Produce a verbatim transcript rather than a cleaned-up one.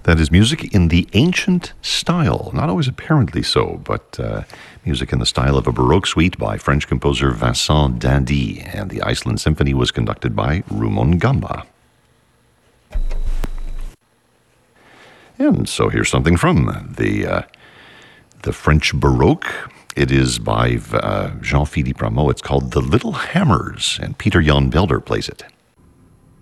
That is music in the ancient style, not always apparently so, but uh, music in the style of a Baroque suite by French composer Vincent d'Indy, and the Iceland Symphony was conducted by Rumon Gamba. And so here's something from the uh, the French Baroque. It is by uh, Jean-Philippe Rameau. It's called The Little Hammers, and Peter Jan Belder plays it.